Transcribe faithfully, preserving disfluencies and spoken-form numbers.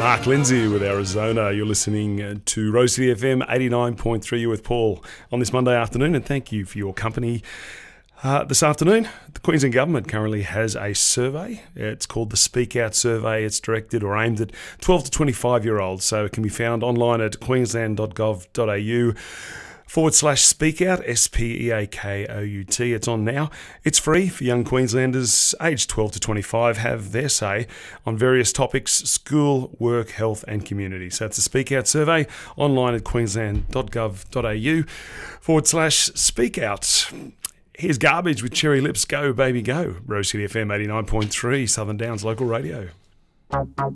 Mark Lindsay with Arizona. You're listening to Rose City F M eighty-nine point three. You with Paul on this Monday afternoon, and thank you for your company. Uh, this afternoon, the Queensland Government currently has a survey. It's called the Speak Out Survey. It's directed or aimed at twelve to twenty-five year olds, so it can be found online at queensland dot gov dot a u forward slash speak out, S P E A K O U T. It's on now. It's free for young Queenslanders aged twelve to twenty-five have their say on various topics: school, work, health and community. So it's a Speak Out survey online at queensland dot gov dot a u forward slash speak out. Here's Garbage with Cherry Lips. Go, baby, go. Rose City F M eighty-nine point three, Southern Downs Local Radio.